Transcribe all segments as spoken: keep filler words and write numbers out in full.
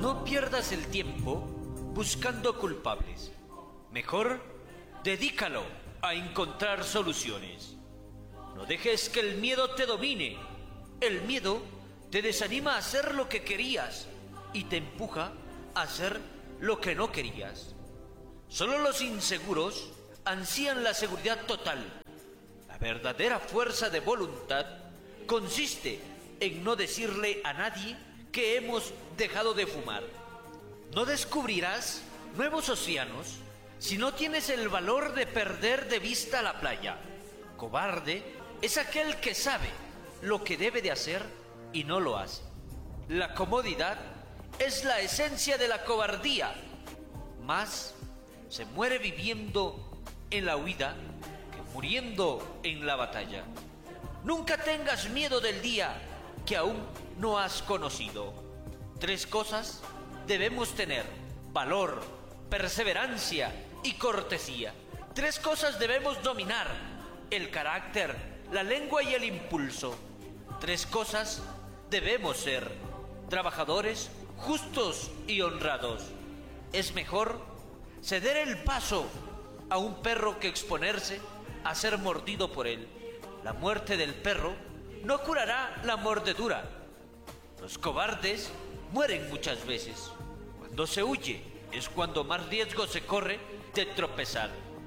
No pierdas el tiempo buscando culpables. Mejor, dedícalo a encontrar soluciones. No dejes que el miedo te domine. El miedo te desanima a hacer lo que querías y te empuja a hacer lo que no querías. Solo los inseguros ansían la seguridad total. La verdadera fuerza de voluntad consiste en no decirle a nadie que hemos dejado de fumar. No descubrirás nuevos océanos si no tienes el valor de perder de vista la playa. Cobarde es aquel que sabe lo que debe de hacer y no lo hace. La comodidad es la esencia de la cobardía, mas se muere viviendo en la huida que muriendo en la batalla. Nunca tengas miedo del día que aún no has conocido. Tres cosas debemos tener: valor, perseverancia y cortesía. Tres cosas debemos dominar: el carácter, la lengua y el impulso. Tres cosas debemos ser: trabajadores, justos y honrados. Es mejor ceder el paso a un perro que exponerse a ser mordido por él. La muerte del perro no curará la mordedura. Los cobardes mueren muchas veces. Cuando se huye es cuando más riesgo se corre de tropezar.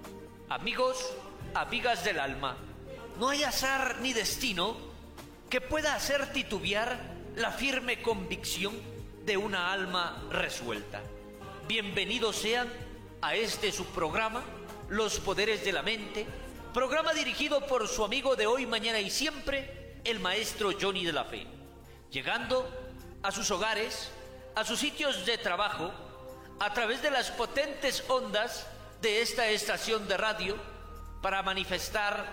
Amigos, amigas del alma, no hay azar ni destino que pueda hacer titubear la firme convicción de una alma resuelta. Bienvenidos sean a este su programa, Los Poderes de la Mente, programa dirigido por su amigo de hoy, mañana y siempre, el maestro Johnny de la Fe, llegando a sus hogares, a sus sitios de trabajo, a través de las potentes ondas de esta estación de radio, para manifestar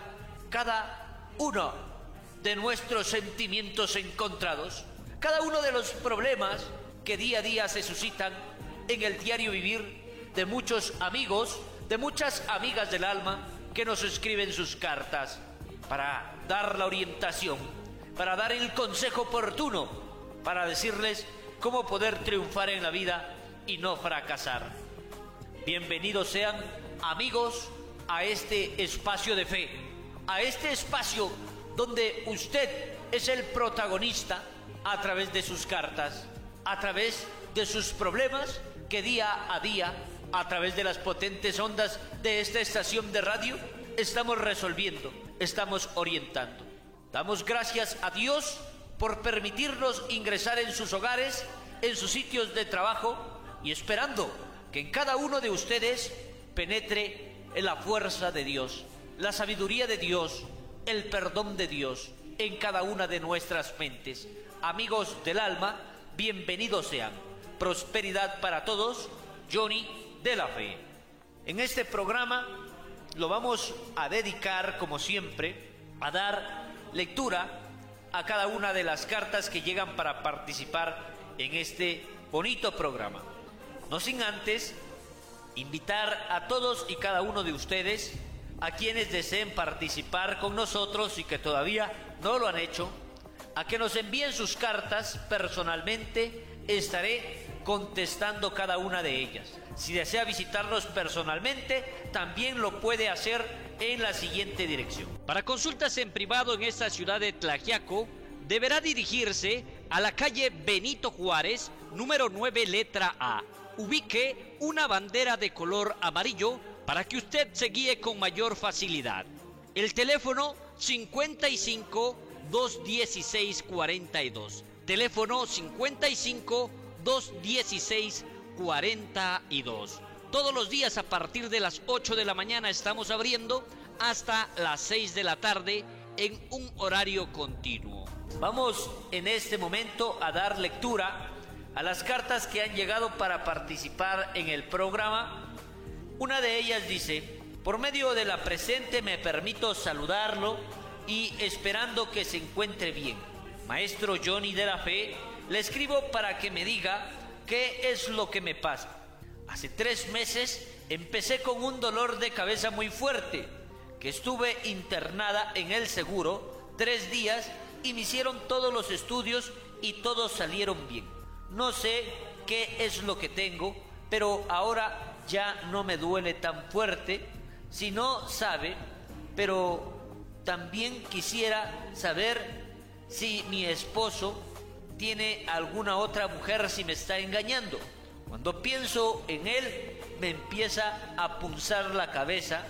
cada uno de nuestros sentimientos encontrados, cada uno de los problemas que día a día se suscitan en el diario vivir de muchos amigos, de muchas amigas del alma que nos escriben sus cartas para dar la orientación, para dar el consejo oportuno, para decirles cómo poder triunfar en la vida y no fracasar. Bienvenidos sean, amigos, a este espacio de fe, a este espacio donde usted es el protagonista a través de sus cartas, a través de sus problemas que día a día, a través de las potentes ondas de esta estación de radio, estamos resolviendo, estamos orientando. Damos gracias a Dios por permitirnos ingresar en sus hogares, en sus sitios de trabajo, y esperando que en cada uno de ustedes penetre en la fuerza de Dios, la sabiduría de Dios, el perdón de Dios en cada una de nuestras mentes. Amigos del alma, bienvenidos sean. Prosperidad para todos, Johnny de la Fe. En este programa lo vamos a dedicar, como siempre, a dar lectura a cada una de las cartas que llegan para participar en este bonito programa. No sin antes invitar a todos y cada uno de ustedes, a quienes deseen participar con nosotros y que todavía no lo han hecho, a que nos envíen sus cartas personalmente. Estaré contestando cada una de ellas. Si desea visitarnos personalmente, también lo puede hacer en la siguiente dirección. Para consultas en privado en esta ciudad de Tlaxiaco, deberá dirigirse a la calle Benito Juárez, número nueve, letra A. Ubique una bandera de color amarillo para que usted se guíe con mayor facilidad. El teléfono cincuenta y cinco, doscientos dieciséis, cuarenta y dos. Teléfono cincuenta y cinco, doscientos dieciséis, cuarenta y dos. Todos los días a partir de las ocho de la mañana estamos abriendo hasta las seis de la tarde en un horario continuo. Vamos en este momento a dar lectura a las cartas que han llegado para participar en el programa. Una de ellas dice: por medio de la presente me permito saludarlo y esperando que se encuentre bien. Maestro Johnny de la Fe, le escribo para que me diga qué es lo que me pasa. Hace tres meses empecé con un dolor de cabeza muy fuerte, que estuve internada en el seguro tres días y me hicieron todos los estudios y todos salieron bien. No sé qué es lo que tengo, pero ahora ya no me duele tan fuerte. Si no sabe, pero también quisiera saber si mi esposo tiene alguna otra mujer, si me está engañando. Cuando pienso en él, me empieza a punzar la cabeza.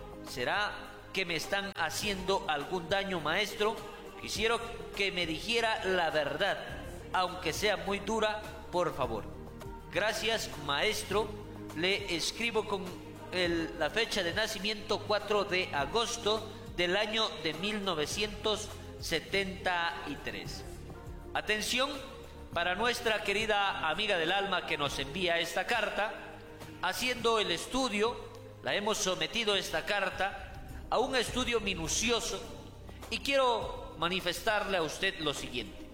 ¿Será que me están haciendo algún daño, maestro? Quisiera que me dijera la verdad, aunque sea muy dura, por favor. Gracias, maestro. Le escribo con el, la fecha de nacimiento cuatro de agosto del año de mil novecientos setenta y tres. Atención para nuestra querida amiga del alma que nos envía esta carta. Haciendo el estudio, la hemos sometido esta carta a un estudio minucioso y quiero manifestarle a usted lo siguiente.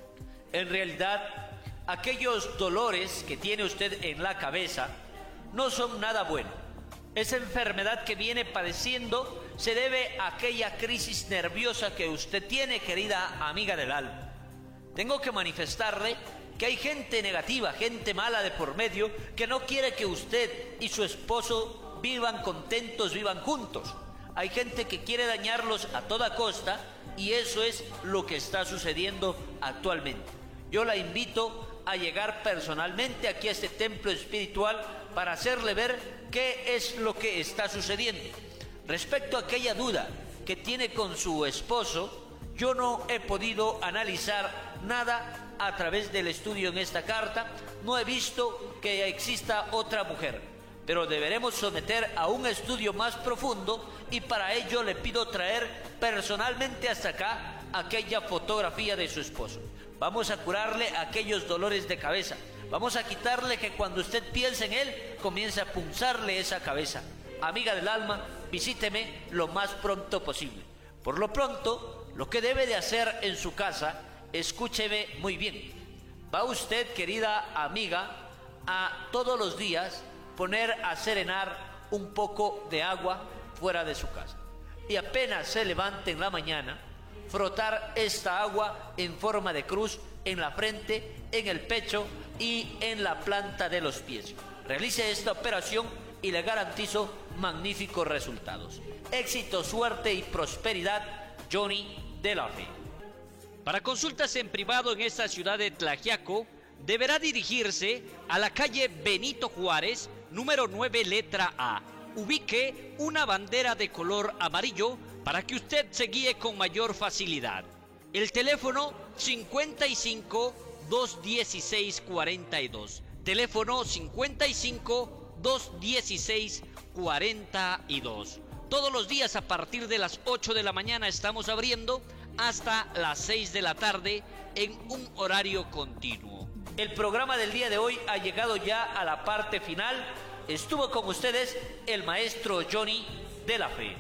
En realidad, aquellos dolores que tiene usted en la cabeza no son nada bueno. Esa enfermedad que viene padeciendo se debe a aquella crisis nerviosa que usted tiene, querida amiga del alma. Tengo que manifestarle que hay gente negativa, gente mala de por medio, que no quiere que usted y su esposo vivan contentos, vivan juntos. Hay gente que quiere dañarlos a toda costa y eso es lo que está sucediendo actualmente. Yo la invito a llegar personalmente aquí a este templo espiritual para hacerle ver qué es lo que está sucediendo. Respecto a aquella duda que tiene con su esposo, yo no he podido analizar nada a través del estudio en esta carta. No he visto que exista otra mujer, pero deberemos someter a un estudio más profundo y para ello le pido traer personalmente hasta acá aquella fotografía de su esposo. Vamos a curarle aquellos dolores de cabeza. Vamos a quitarle que cuando usted piense en él, comience a punzarle esa cabeza. Amiga del alma, visíteme lo más pronto posible. Por lo pronto, lo que debe de hacer en su casa, escúcheme muy bien. Va usted, querida amiga, a todos los días poner a serenar un poco de agua fuera de su casa. Y apenas se levante en la mañana, frotar esta agua en forma de cruz en la frente, en el pecho y en la planta de los pies. Realice esta operación y le garantizo magníficos resultados. Éxito, suerte y prosperidad, Johnny de la Fe. Para consultas en privado en esta ciudad de Tlaxiaco, deberá dirigirse a la calle Benito Juárez, número nueve, letra A. Ubique una bandera de color amarillo para que usted se guíe con mayor facilidad. El teléfono cincuenta y cinco, doscientos dieciséis, cuarenta y dos. Teléfono cincuenta y cinco, doscientos dieciséis, cuarenta y dos. Todos los días a partir de las ocho de la mañana estamos abriendo hasta las seis de la tarde en un horario continuo. El programa del día de hoy ha llegado ya a la parte final. Estuvo con ustedes el maestro Johnny de la Fe.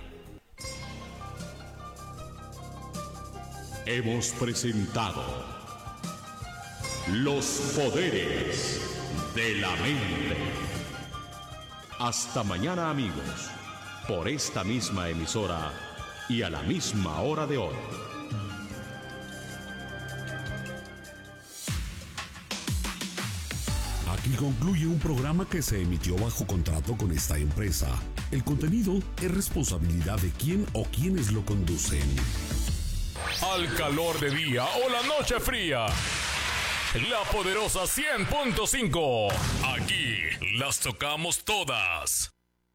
Hemos presentado Los Poderes de la Mente. Hasta mañana, amigos, por esta misma emisora y a la misma hora de hoy. Aquí concluye un programa que se emitió bajo contrato con esta empresa. El contenido es responsabilidad de quien o quienes lo conducen. Al calor de día o la noche fría, la poderosa cien punto cinco. Aquí las tocamos todas.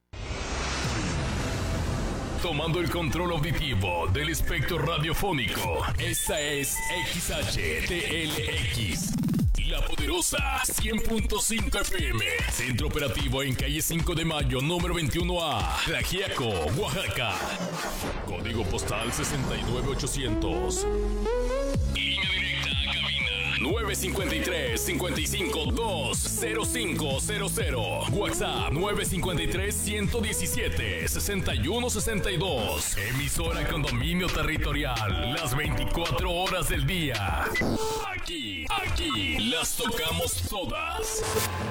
Tomando el control auditivo del espectro radiofónico. Esta es X H T L X. La poderosa cien punto cinco F M. Centro operativo en calle cinco de mayo, número veintiuno A, Tlaxiaco, Oaxaca. Código postal sesenta y nueve ochocientos. Línea directa a cabina nueve cinco tres, cinco cinco dos, cero cinco cero cero. WhatsApp nueve cinco tres, uno uno siete, seis uno seis dos. Emisora con dominio territorial las veinticuatro horas del día. Aquí, aquí las tocamos todas.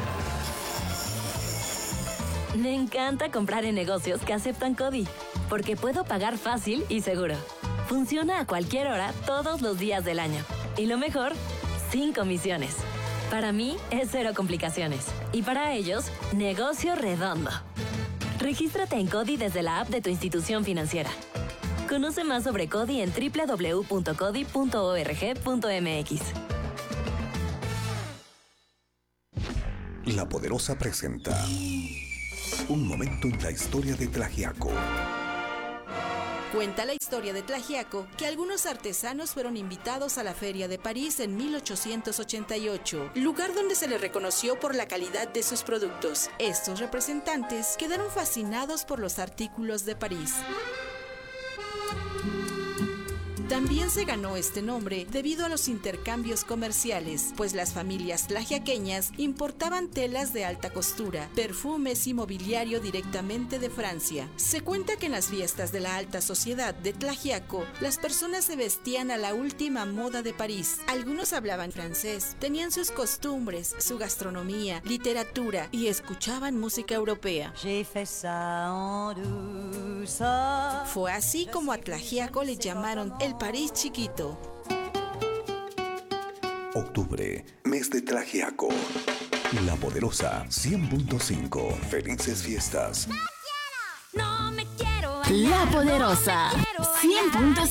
Me encanta comprar en negocios que aceptan CODI, porque puedo pagar fácil y seguro. Funciona a cualquier hora, todos los días del año. Y lo mejor, sin comisiones. Para mí es cero complicaciones. Y para ellos, negocio redondo. Regístrate en CODI desde la app de tu institución financiera. Conoce más sobre CODI en doble u doble u doble u punto codi punto org punto m x. La Poderosa presenta un momento en la historia de Tlaxiaco. Cuenta la historia de Tlaxiaco que algunos artesanos fueron invitados a la Feria de París en mil ochocientos ochenta y ocho, lugar donde se les reconoció por la calidad de sus productos. Estos representantes quedaron fascinados por los artículos de París. También se ganó este nombre debido a los intercambios comerciales, pues las familias tlaxiaqueñas importaban telas de alta costura, perfumes y mobiliario directamente de Francia. Se cuenta que en las fiestas de la alta sociedad de Tlaxiaco, las personas se vestían a la última moda de París. Algunos hablaban francés, tenían sus costumbres, su gastronomía, literatura y escuchaban música europea. Fue así como a Tlaxiaco le llamaron el París chiquito. Octubre, mes de Tlaxiaco. La Poderosa cien punto cinco. Felices fiestas. No me quiero La Poderosa cien punto cinco.